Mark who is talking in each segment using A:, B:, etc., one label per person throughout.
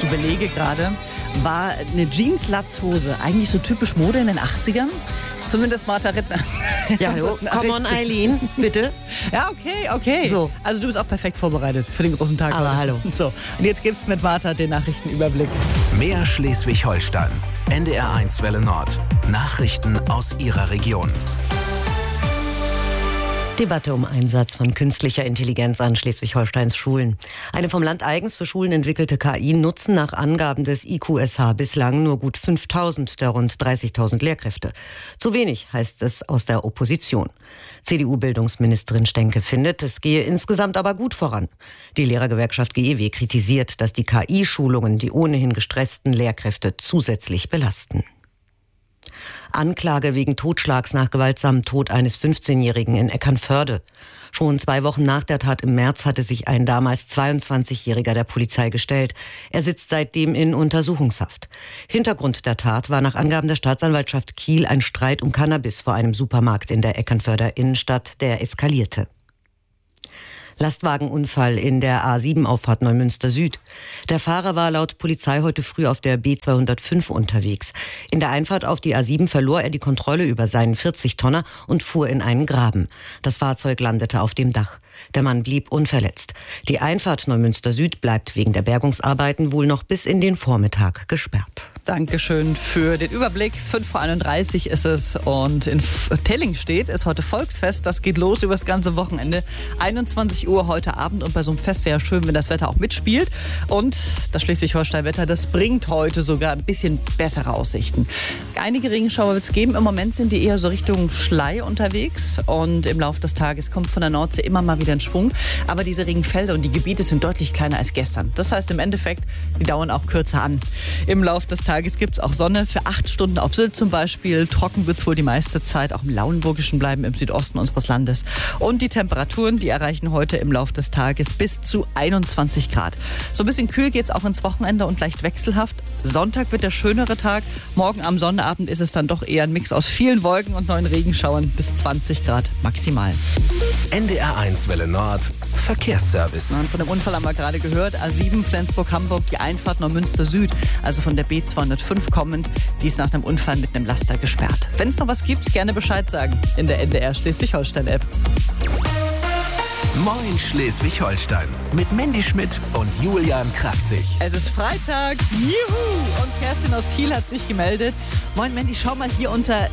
A: überlege gerade, war eine Jeans-Latzhose eigentlich so typisch Mode in den 80ern? Zumindest Martha Rittner.
B: Ja, hallo, come on Eileen, bitte.
A: Ja, okay.
B: So.
A: Also du bist auch perfekt vorbereitet für den großen Tag.
B: Aber
A: heute.
B: hallo.
A: So, und jetzt gibt's mit Martha den Nachrichtenüberblick.
C: Mehr Schleswig-Holstein. NDR1 Welle Nord. Nachrichten aus Ihrer Region.
B: Debatte um Einsatz von künstlicher Intelligenz an Schleswig-Holsteins Schulen. Eine vom Land eigens für Schulen entwickelte KI nutzen nach Angaben des IQSH bislang nur gut 5.000 der rund 30.000 Lehrkräfte. Zu wenig, heißt es aus der Opposition. CDU-Bildungsministerin Stenke findet, es gehe insgesamt aber gut voran. Die Lehrergewerkschaft GEW kritisiert, dass die KI-Schulungen die ohnehin gestressten Lehrkräfte zusätzlich belasten. Anklage wegen Totschlags nach gewaltsamem Tod eines 15-Jährigen in Eckernförde. Schon 2 Wochen nach der Tat im März hatte sich ein damals 22-Jähriger der Polizei gestellt. Er sitzt seitdem in Untersuchungshaft. Hintergrund der Tat war nach Angaben der Staatsanwaltschaft Kiel ein Streit um Cannabis vor einem Supermarkt in der Eckernförder Innenstadt, der eskalierte. Lastwagenunfall in der A7-Auffahrt Neumünster Süd. Der Fahrer war laut Polizei heute früh auf der B205 unterwegs. In der Einfahrt auf die A7 verlor er die Kontrolle über seinen 40-Tonner und fuhr in einen Graben. Das Fahrzeug landete auf dem Dach. Der Mann blieb unverletzt. Die Einfahrt Neumünster Süd bleibt wegen der Bergungsarbeiten wohl noch bis in den Vormittag gesperrt.
A: Dankeschön für den Überblick. 5:31 ist es und in Tellingstedt ist heute Volksfest. Das geht los über das ganze Wochenende. 21 Uhr heute Abend und bei so einem Fest wäre ja schön, wenn das Wetter auch mitspielt. Und das Schleswig-Holstein-Wetter, das bringt heute sogar ein bisschen bessere Aussichten. Einige Regenschauer wird es geben. Im Moment sind die eher so Richtung Schlei unterwegs und im Laufe des Tages kommt von der Nordsee immer mal wieder in Schwung. Aber diese Regenfelder und die Gebiete sind deutlich kleiner als gestern. Das heißt im Endeffekt, die dauern auch kürzer an. Im Laufe des Tages gibt es auch Sonne für 8 Stunden auf Sylt zum Beispiel. Trocken wird es wohl die meiste Zeit auch im Lauenburgischen bleiben, im Südosten unseres Landes. Und die Temperaturen, die erreichen heute im Laufe des Tages bis zu 21 Grad. So ein bisschen kühl geht es auch ins Wochenende und leicht wechselhaft. Sonntag wird der schönere Tag. Morgen am Sonnabend ist es dann doch eher ein Mix aus vielen Wolken und neuen Regenschauern bis 20 Grad maximal.
C: NDR1 Welle Nord. Verkehrsservice.
A: Und von dem Unfall haben wir gerade gehört. A7 Flensburg-Hamburg, die Einfahrt Neumünster Süd, also von der B205 kommend, die ist nach dem Unfall mit einem Laster gesperrt. Wenn es noch was gibt, gerne Bescheid sagen in der NDR Schleswig-Holstein-App.
C: Moin Schleswig-Holstein. Mit Mandy Schmidt und Julian Kraftzig.
A: Es ist Freitag. Juhu! Und Kerstin aus Kiel hat sich gemeldet. Moin Mandy, schau mal hier unter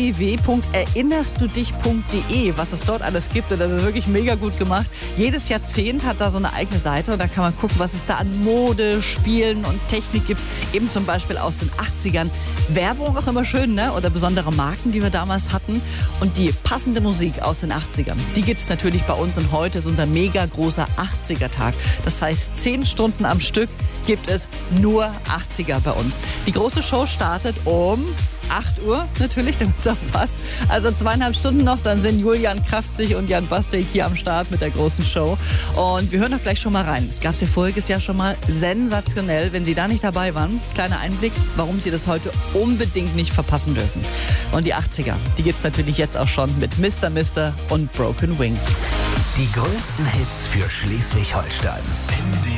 A: www.erinnerstudich.de, was es dort alles gibt. Und das ist wirklich mega gut gemacht. Jedes Jahrzehnt hat da so eine eigene Seite und da kann man gucken, was es da an Mode, Spielen und Technik gibt. Eben zum Beispiel aus den 80ern. Werbung auch immer schön, ne? Oder besondere Marken, die wir damals hatten. Und die passende Musik aus den 80ern, die gibt es natürlich bei uns. Und heute ist unser mega großer 80er-Tag. Das heißt, 10 Stunden am Stück gibt es nur 80er bei uns. Die große Show startet um 8 Uhr natürlich, damit es auch passt. Also 2,5 Stunden noch, dann sind Julian Kraftzig und Jan Bastek hier am Start mit der großen Show. Und wir hören doch gleich schon mal rein. Es gab es ja voriges Jahr schon mal sensationell. Wenn Sie da nicht dabei waren, kleiner Einblick, warum Sie das heute unbedingt nicht verpassen dürfen. Und die 80er, die gibt es natürlich jetzt auch schon mit Mr. Mister und Broken Wings.
C: Die größten Hits für Schleswig-Holstein.